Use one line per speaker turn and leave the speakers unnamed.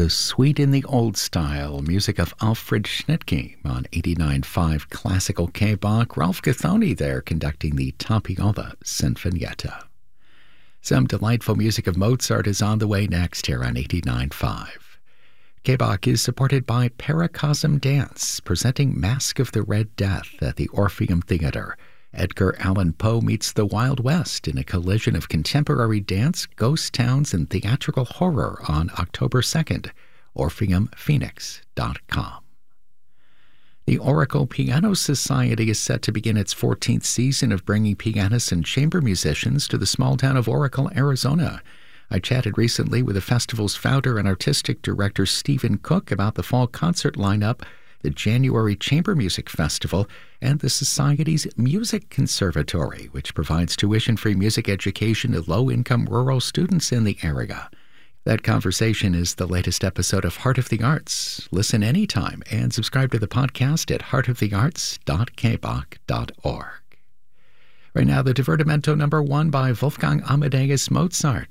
The Suite in the Old Style, music of Alfred Schnittke on 89.5 Classical K-Bach. Ralph Gathoni there conducting the Tapiola Sinfonietta. Some delightful music of Mozart is on the way next here on 89.5. K-Bach is supported by Paracosm Dance, presenting Masque of the Red Death at the Orpheum Theater. Edgar Allan Poe meets the Wild West in a collision of contemporary dance, ghost towns, and theatrical horror on October 2nd. OrpheumPhoenix.com. The Oracle Piano Society is set to begin its 14th season of bringing pianists and chamber musicians to the small town of Oracle, Arizona. I chatted recently with the festival's founder and artistic director Stephen Cook about the fall concert lineup, the January Chamber Music Festival, and the Society's Music Conservatory, which provides tuition-free music education to low-income rural students in the area. That conversation is the latest episode of Heart of the Arts. Listen anytime and subscribe to the podcast at heartofthearts.kbach.org. Right now, the Divertimento No. 1 by Wolfgang Amadeus Mozart.